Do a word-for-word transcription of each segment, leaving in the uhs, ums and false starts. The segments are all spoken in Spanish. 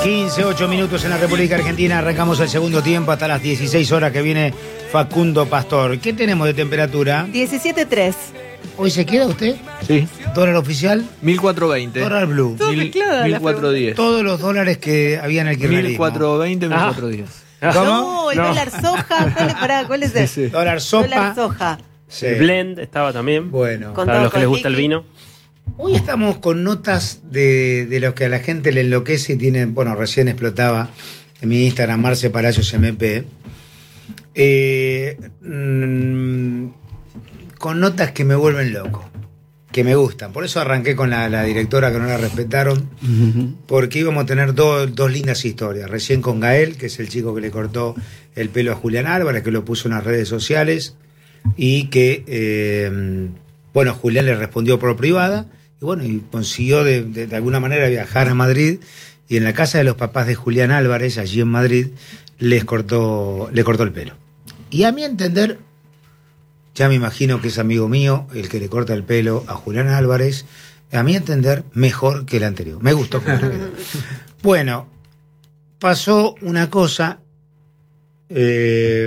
quince, ocho minutos en la República Argentina. Arrancamos el segundo tiempo hasta las dieciséis horas que viene Facundo Pastor. ¿Qué tenemos de temperatura? diecisiete tres. ¿Hoy se queda usted? Sí. ¿Dólar oficial? mil cuatrocientos veinte. Dólar blue. Todo mezclado, la mil cuatrocientos diez. Todos los dólares que había en el kirchnerismo. mil cuatrocientos veinte, mil cuatrocientos diez. ¿Cómo? No, el No. dólar soja. ¿Cuál es, pará, ¿cuál es el? Sí, sí. Dólar sopa. Dólar soja. Sí. El blend estaba también. Bueno. Con Para todo los que con les gusta el liqui. vino. Hoy estamos con notas de, de los que a la gente le enloquece y tienen, bueno, recién explotaba en mi Instagram, Marce Palacios M P, eh, mm, con notas que me vuelven loco, que me gustan. Por eso arranqué con la, la directora, que no la respetaron, porque íbamos a tener do- dos lindas historias. Recién con Gael, que es el chico que le cortó el pelo a Julián Álvarez, que lo puso en las redes sociales, y que... Eh, Bueno, Julián le respondió por privada y bueno, y consiguió de, de, de alguna manera viajar a Madrid y en la casa de los papás de Julián Álvarez, allí en Madrid, les cortó, le cortó el pelo. Y a mi entender, ya me imagino que es amigo mío el que le corta el pelo a Julián Álvarez, a mi entender, mejor que el anterior. Me gustó cómo le quedó. Bueno, pasó una cosa... Eh,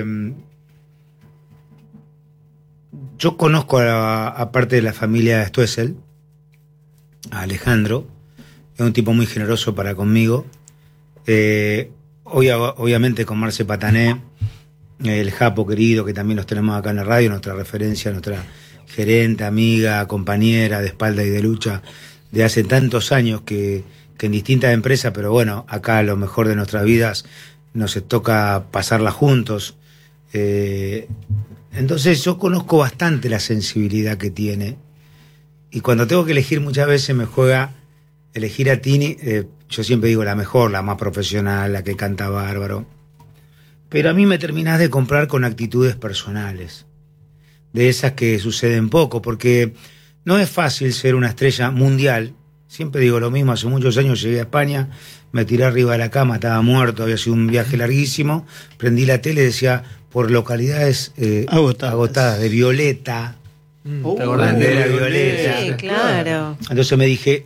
Yo conozco a, a parte de la familia Stoessel, a Alejandro, es un tipo muy generoso para conmigo. Eh, hoy, obviamente con Marce Patané, el Japo querido, que también los tenemos acá en la radio, nuestra referencia, nuestra gerente, amiga, compañera de espalda y de lucha de hace tantos años que, que en distintas empresas, pero bueno, acá a lo mejor de nuestras vidas nos toca pasarla juntos. Eh, Entonces yo conozco bastante la sensibilidad que tiene y cuando tengo que elegir muchas veces me juega elegir a Tini, eh, yo siempre digo la mejor, la más profesional, la que canta bárbaro, pero a mí me terminás de comprar con actitudes personales, de esas que suceden poco, porque no es fácil ser una estrella mundial. Siempre digo lo mismo, hace muchos años llegué a España, me tiré arriba de la cama, estaba muerto, había sido un viaje larguísimo, prendí la tele y decía, por localidades eh, Agotadas. agotadas, de Violeta, ¿Te acordás de la de Violeta? Sí, claro. Entonces me dije,